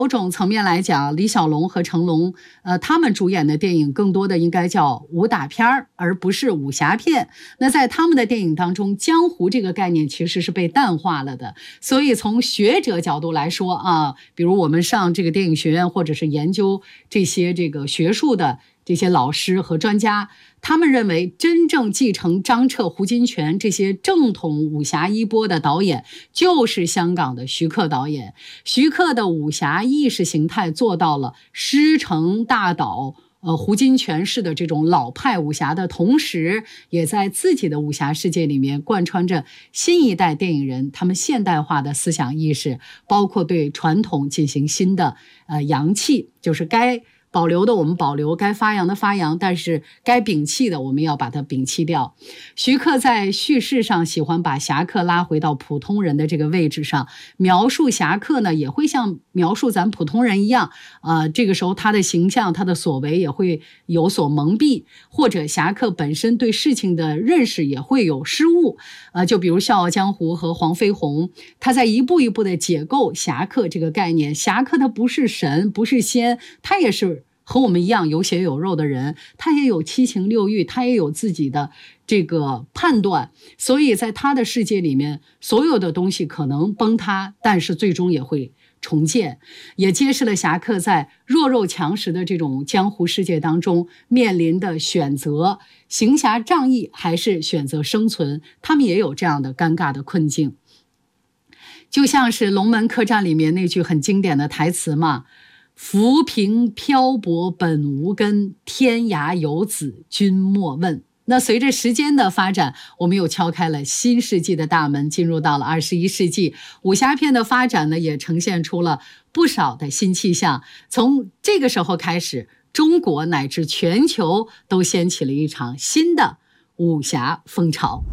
某种层面来讲，李小龙和成龙，他们主演的电影更多的应该叫武打片儿，而不是武侠片。那在他们的电影当中，江湖这个概念其实是被淡化了的。所以从学者角度来说啊，比如我们上这个电影学院，或者是研究这些这个学术的这些老师和专家，他们认为真正继承张彻、胡金铨这些正统武侠衣钵的导演，就是香港的徐克导演。徐克的武侠意识形态做到了师承大导胡金铨式的这种老派武侠的同时，也在自己的武侠世界里面贯穿着新一代电影人他们现代化的思想意识，包括对传统进行新的扬弃，就是该保留的我们保留，该发扬的发扬，但是该摒弃的我们要把它摒弃掉。徐克在叙事上喜欢把侠客拉回到普通人的这个位置上，描述侠客呢也会像描述咱普通人一样，这个时候他的形象他的所为也会有所蒙蔽，或者侠客本身对事情的认识也会有失误，就比如《笑傲江湖》和黄飞鸿，他在一步一步的解构侠客这个概念。侠客他不是神不是仙，他也是和我们一样有血有肉的人，他也有七情六欲，他也有自己的这个判断，所以在他的世界里面，所有的东西可能崩塌，但是最终也会重建，也揭示了侠客在弱肉强食的这种江湖世界当中面临的选择，行侠仗义还是选择生存，他们也有这样的尴尬的困境。就像是龙门客栈里面那句很经典的台词嘛，浮萍漂泊本无根，天涯游子君莫问。那随着时间的发展，我们又敲开了新世纪的大门，进入到了21世纪。武侠片的发展呢，也呈现出了不少的新气象。从这个时候开始，中国乃至全球都掀起了一场新的武侠风潮。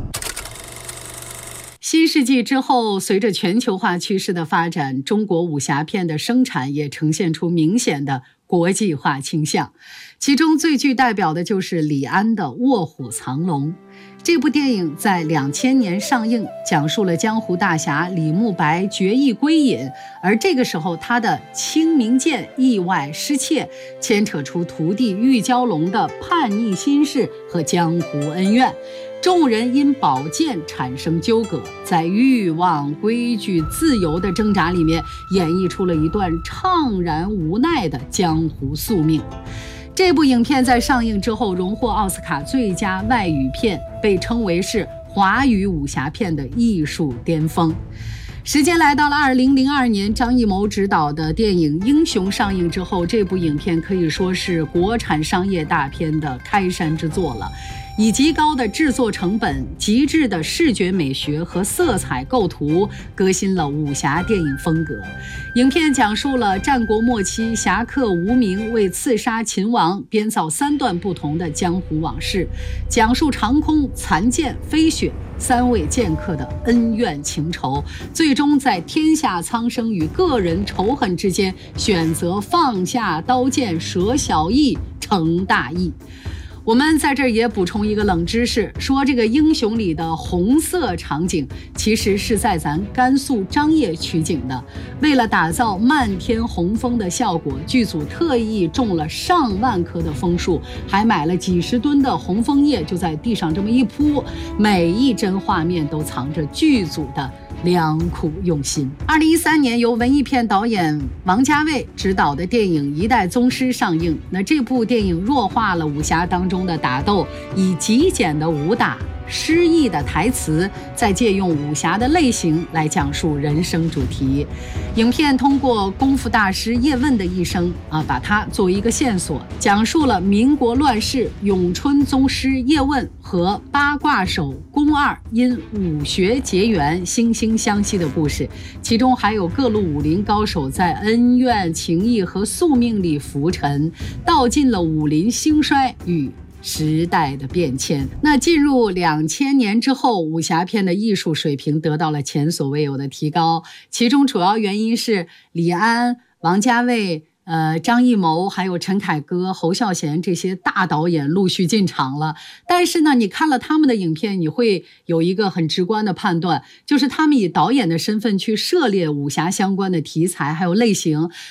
新世纪之后，随着全球化趋势的发展，中国武侠片的生产也呈现出明显的国际化倾向。其中最具代表的就是李安的《卧虎藏龙》。这部电影在2000年上映，讲述了江湖大侠李慕白决意归隐，而这个时候他的青冥剑意外失窃，牵扯出徒弟玉娇龙的叛逆心事和江湖恩怨。众人因宝剑产生纠葛，在欲望、规矩、自由的挣扎里面，演绎出了一段怅然无奈的江湖宿命。这部影片在上映之后荣获奥斯卡最佳外语片，被称为是华语武侠片的艺术巅峰。时间来到了2002年，张艺谋执导的电影《英雄》上映之后，这部影片可以说是国产商业大片的开山之作了。以极高的制作成本、极致的视觉美学和色彩构图，革新了武侠电影风格。影片讲述了战国末期侠客无名为刺杀秦王编造3段不同的江湖往事，讲述长空、残剑、飞雪3位剑客的恩怨情仇，最终在天下苍生与个人仇恨之间选择放下刀剑，舍小义成大义。我们在这儿也补充一个冷知识，说这个英雄里的红色场景其实是在咱甘肃张掖取景的。为了打造漫天红枫的效果，剧组特意种了上万棵的枫树，还买了几十吨的红枫叶，就在地上这么一铺，每一帧画面都藏着剧组的良苦用心。2013年由文艺片导演王家卫执导的电影《一代宗师》上映。那这部电影弱化了武侠当中的打斗，以极简的武打、诗意的台词，再借用武侠的类型来讲述人生主题。影片通过功夫大师叶问的一生把它作为一个线索，讲述了民国乱世咏春宗师叶问和八卦手宫二因武学结缘惺惺相惜的故事，其中还有各路武林高手在恩怨情义和宿命里浮沉，道尽了武林兴衰与时代的变迁。那进入2000年之后，武侠片的艺术水平得到了前所未有的提高，其中主要原因是李安、王家卫张艺谋还有陈凯歌、侯孝贤这些大导演陆续进场了。但是呢，你看了他们的影片，你会有一个很直观的判断，就是他们以导演的身份去涉猎武侠相关的题材还有类型，